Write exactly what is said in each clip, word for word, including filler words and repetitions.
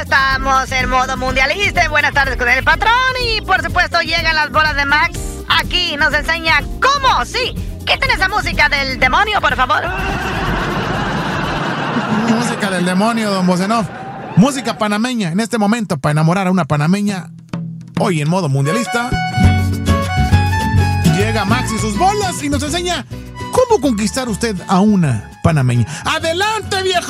estamos en modo mundialista. Buenas tardes con el patrón. Y por supuesto llegan las bolas de Max. Aquí nos enseña cómo, sí. Quiten esa música del demonio, por favor. Música del demonio, don Bocenov. Música panameña en este momento para enamorar a una panameña. Hoy en modo mundialista. Llega Max y sus bolas y nos enseña cómo conquistar usted a una panameña. ¡Adelante, viejo!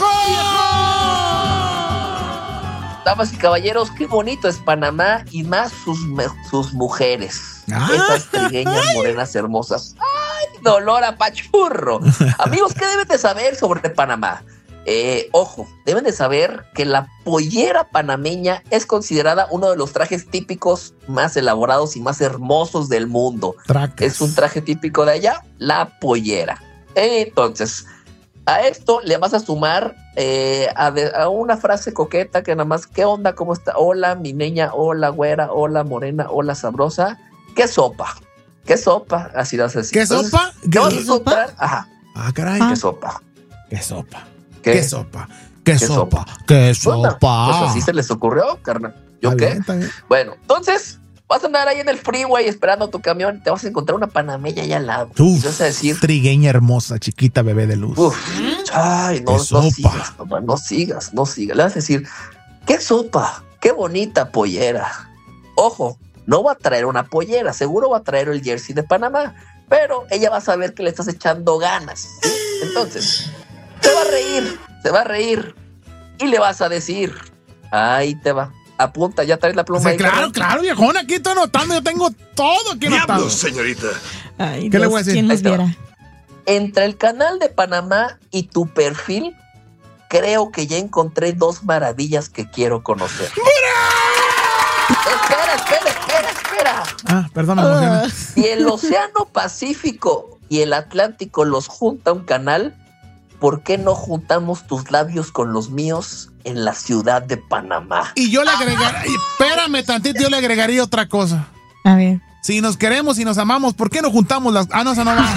Damas y caballeros, qué bonito es Panamá y más sus, sus mujeres. Ah, esas trigueñas ay. morenas hermosas. ¡Ay, dolor a pachurro! Amigos, ¿qué deben de saber sobre Panamá? Eh, ojo, deben de saber que la pollera panameña es considerada uno de los trajes típicos más elaborados y más hermosos del mundo. Tracas. Es un traje típico de allá, la pollera. Entonces, a esto le vas a sumar eh, a, de, a una frase coqueta que nada más, ¿qué onda? ¿Cómo está? Hola, mi niña, hola, güera, hola, morena, hola, sabrosa. ¿Qué sopa? ¿Qué sopa? Así lo vas a decir. ¿Qué Entonces, sopa? ¿Qué, ¿Qué sopa? Ajá. Ah, caray. ¿Qué sopa? ¿Qué sopa? ¿Qué? ¿Qué sopa? ¿Qué, ¿Qué sopa? sopa? ¿Qué sopa? Bueno, pues así se les ocurrió, carnal. ¿Yo está qué? Bien, está bien. Bueno, entonces vas a andar ahí en el freeway esperando tu camión y te vas a encontrar una panameña allá al lado. Uf, vas a decir, trigueña hermosa, chiquita, bebé de luz. Uf, ay, no, no sigas, papá, no sigas, no sigas. Le vas a decir, ¿qué sopa? Qué bonita pollera. Ojo, no va a traer una pollera, seguro va a traer el jersey de Panamá, pero ella va a saber que le estás echando ganas, ¿sí? Entonces, se va a reír, se va a reír y le vas a decir, ahí te va. Apunta, ya traes la pluma. O sea, ahí, claro, carnal. claro, viejón, aquí estoy anotando, yo tengo todo aquí anotado. ¡Diablos, señorita! Ay, ¿Qué Dios, le voy a decir? ¿Quién los viera? Entre el canal de Panamá y tu perfil, creo que ya encontré dos maravillas que quiero conocer. Espera, espera, espera, espera. Ah, perdón, uh. Si el Océano Pacífico y el Atlántico los junta un canal, ¿por qué no juntamos tus labios con los míos en la ciudad de Panamá? Y yo le agregaría, espérame tantito, yo le agregaría otra cosa. A ver. Si nos queremos y nos amamos, ¿por qué no juntamos las...? Ah, no, esa no va.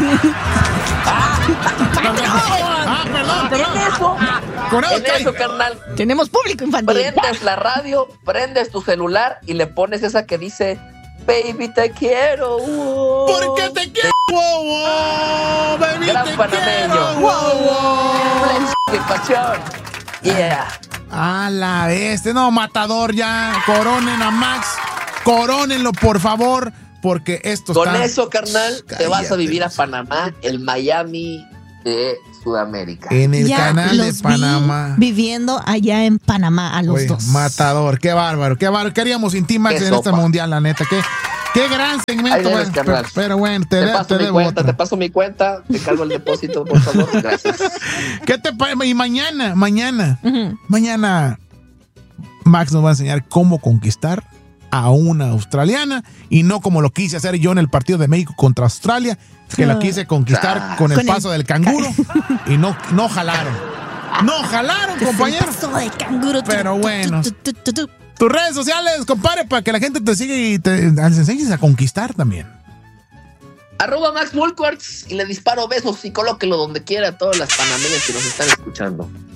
Ah, perdón, perdón. En eso, Con en eso, carnal. Tenemos público infantil. Prendes la radio, prendes tu celular y le pones esa que dice, baby, te quiero. Wow. ¿Por qué te quiero? Wow, wow, baby, Gran te panameño. quiero. Wow, wow. ¡Qué pasión! Yeah. A la bestia, no, matador ya. Coronen a Max. Corónenlo, por favor, porque esto Con está... Con eso, carnal, Cállate, te vas a vivir a Panamá, el Miami de Sudamérica. En el ya canal de Panamá. Vi viviendo allá en Panamá a los Oye, dos. Matador, qué bárbaro, qué bárbaro. Queríamos sin ti, Max, en sopa. Este mundial, la neta. Qué, qué gran segmento. Debes, bueno, pero, pero bueno, te, te, de, paso te mi debo cuenta, otra. Te paso mi cuenta, te cargo el depósito, por favor. Gracias. ¿Qué te parece? Y mañana, mañana, Uh-huh. mañana, Max nos va a enseñar cómo conquistar a una australiana y no como lo quise hacer yo en el partido de México contra Australia, que la quise conquistar Ah, con el con paso el... del canguro y no, no jalaron. No jalaron, compañero. El paso de canguro. Pero bueno. Tu, tu, tu, tu, tu. Tus redes sociales, compadre, para que la gente te siga y te les enseñes a conquistar también. Arroba Max Mulquarts y le disparo besos y colóquelo donde quiera a todas las panameñas que nos están escuchando.